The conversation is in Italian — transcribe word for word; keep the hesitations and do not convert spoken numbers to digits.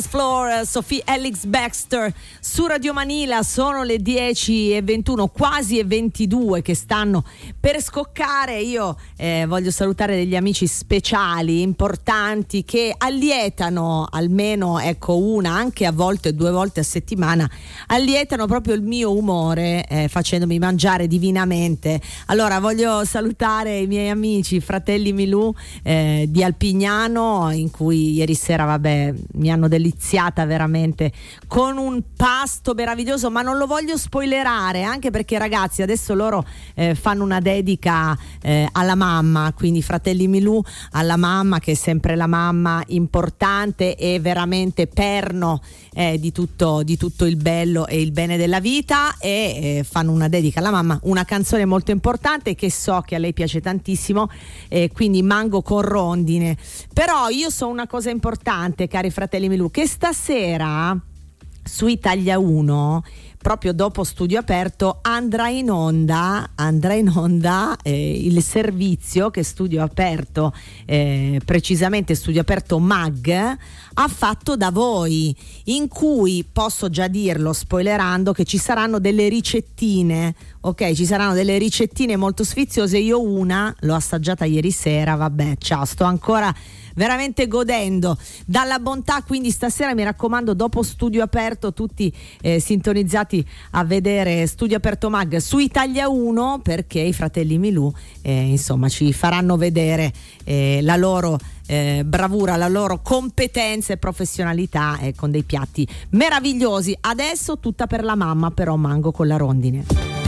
Floor, Sophie Ellis Bextor su Radio Manila. Sono le dieci e ventuno, quasi e ventidue che stanno per scoccare. Io eh, voglio salutare degli amici speciali, importanti, che allietano almeno, ecco, una, anche a volte due volte a settimana, allietano proprio il mio umore eh, facendomi mangiare divinamente. Allora voglio salutare i miei amici Fratelli Milù eh, di Alpignano, in cui ieri sera vabbè mi hanno deliziato veramente con un pasto meraviglioso, ma non lo voglio spoilerare, anche perché ragazzi adesso loro eh, fanno una dedica eh, alla mamma, quindi Fratelli Milù alla mamma, che è sempre la mamma importante e veramente perno eh, di tutto di tutto il bello e il bene della vita, e eh, fanno una dedica alla mamma, una canzone molto importante che so che a lei piace tantissimo, eh, quindi Mango con rondine. Però io so una cosa importante, cari Fratelli Milù, che stasera su Italia uno, proprio dopo Studio Aperto, andrà in onda andrà in onda eh, il servizio che Studio Aperto, eh, precisamente Studio Aperto Mag, ha fatto da voi, in cui posso già dirlo spoilerando che ci saranno delle ricettine, ok? Ci saranno delle ricettine molto sfiziose. Io una l'ho assaggiata ieri sera, vabbè, ciao, sto ancora veramente godendo dalla bontà, quindi stasera mi raccomando, dopo Studio Aperto, tutti eh, sintonizzati a vedere Studio Aperto Mag su Italia uno, perché i Fratelli Milù eh, insomma ci faranno vedere eh, la loro eh, bravura, la loro competenza e professionalità eh, con dei piatti meravigliosi. Adesso tutta per la mamma, però Mango con la rondine.